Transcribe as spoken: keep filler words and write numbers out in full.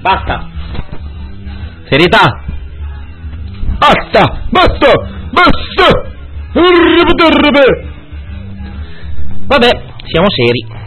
Basta. Serietà. Basta, basta, basta. Vabbè, siamo seri.